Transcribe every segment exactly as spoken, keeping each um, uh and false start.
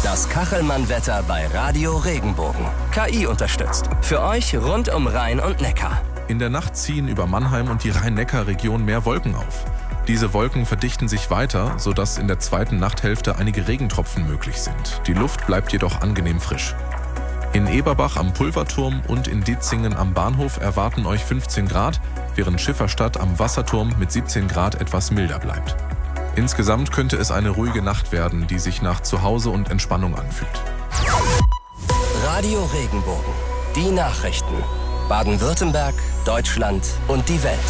Das Kachelmann-Wetter bei Radio Regenbogen. K I unterstützt. Für euch rund um Rhein und Neckar. In der Nacht ziehen über Mannheim und die Rhein-Neckar-Region mehr Wolken auf. Diese Wolken verdichten sich weiter, sodass in der zweiten Nachthälfte einige Regentropfen möglich sind. Die Luft bleibt jedoch angenehm frisch. In Eberbach am Pulverturm und in Ditzingen am Bahnhof erwarten euch fünfzehn Grad, während Schifferstadt am Wasserturm mit siebzehn Grad etwas milder bleibt. Insgesamt könnte es eine ruhige Nacht werden, die sich nach Zuhause und Entspannung anfühlt. Radio Regenbogen. Die Nachrichten. Baden-Württemberg, Deutschland und die Welt.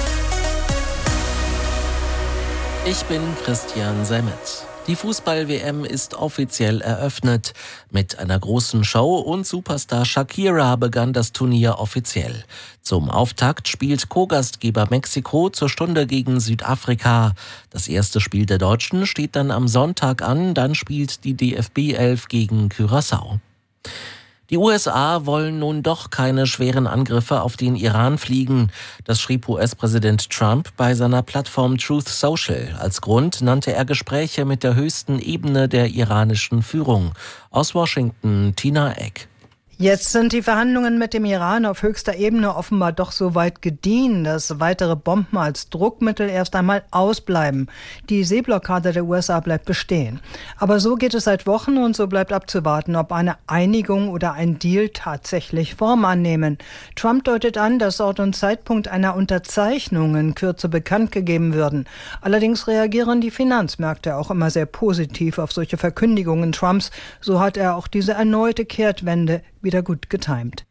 Ich bin Christian Semmet. Die Fußball-W M ist offiziell eröffnet. Mit einer großen Show und Superstar Shakira begann das Turnier offiziell. Zum Auftakt spielt Co-Gastgeber Mexiko zur Stunde gegen Südafrika. Das erste Spiel der Deutschen steht dann am Sonntag an, dann spielt die D F B elf gegen Curaçao. Die U S A wollen nun doch keine schweren Angriffe auf den Iran fliegen. Das schrieb U S-Präsident Trump bei seiner Plattform Truth Social. Als Grund nannte er Gespräche mit der höchsten Ebene der iranischen Führung. Aus Washington, Tina Eck. Jetzt sind die Verhandlungen mit dem Iran auf höchster Ebene offenbar doch so weit gediehen, dass weitere Bomben als Druckmittel erst einmal ausbleiben. Die Seeblockade der U S A bleibt bestehen. Aber so geht es seit Wochen und so bleibt abzuwarten, ob eine Einigung oder ein Deal tatsächlich Form annehmen. Trump deutet an, dass Ort und Zeitpunkt einer Unterzeichnung in Kürze bekannt gegeben würden. Allerdings reagieren die Finanzmärkte auch immer sehr positiv auf solche Verkündigungen Trumps. So hat er auch diese erneute Kehrtwende wieder gut getimt.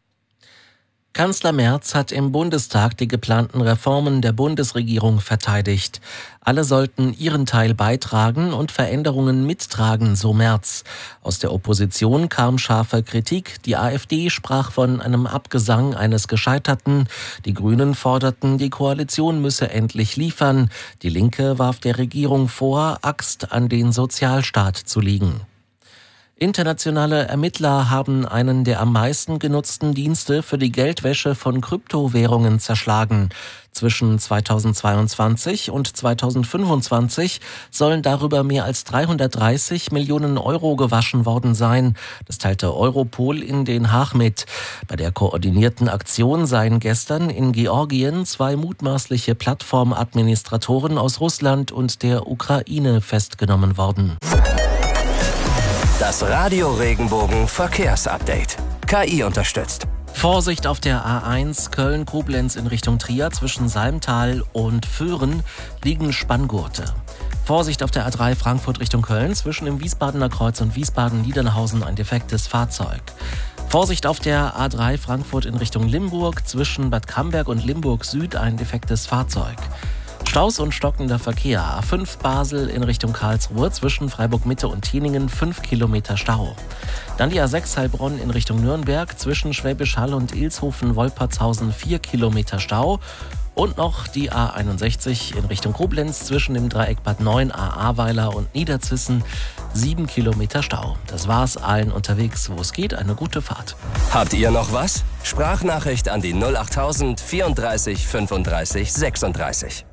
Kanzler Merz hat im Bundestag die geplanten Reformen der Bundesregierung verteidigt. Alle sollten ihren Teil beitragen und Veränderungen mittragen, so Merz. Aus der Opposition kam scharfe Kritik. Die AfD sprach von einem Abgesang eines Gescheiterten. Die Grünen forderten, die Koalition müsse endlich liefern. Die Linke warf der Regierung vor, Axt an den Sozialstaat zu legen. Internationale Ermittler haben einen der am meisten genutzten Dienste für die Geldwäsche von Kryptowährungen zerschlagen. Zwischen zweitausendzweiundzwanzig und zweitausendfünfundzwanzig sollen darüber mehr als dreihundertdreißig Millionen Euro gewaschen worden sein. Das teilte Europol in Den Haag mit. Bei der koordinierten Aktion seien gestern in Georgien zwei mutmaßliche Plattformadministratoren aus Russland und der Ukraine festgenommen worden. Das Radio Regenbogen Verkehrsupdate. K I unterstützt. Vorsicht auf der A eins Köln-Koblenz in Richtung Trier zwischen Salmtal und Föhren liegen Spanngurte. Vorsicht auf der A drei Frankfurt Richtung Köln zwischen dem Wiesbadener Kreuz und Wiesbaden-Niedernhausen ein defektes Fahrzeug. Vorsicht auf der A drei Frankfurt in Richtung Limburg zwischen Bad Camberg und Limburg Süd ein defektes Fahrzeug. Staus und stockender Verkehr. A fünf Basel in Richtung Karlsruhe zwischen Freiburg-Mitte und Thieningen fünf Kilometer Stau. Dann die A sechs Heilbronn in Richtung Nürnberg zwischen Schwäbisch Hall und Ilshofen-Wolpertshausen vier Kilometer Stau. Und noch die A einundsechzig in Richtung Koblenz zwischen dem Dreieck Bad neun, Ahrweiler und Niederzissen sieben Kilometer Stau. Das war's, allen unterwegs, wo es geht. Eine gute Fahrt. Habt ihr noch was? Sprachnachricht an die null achttausend vierunddreißig fünfunddreißig sechsunddreißig.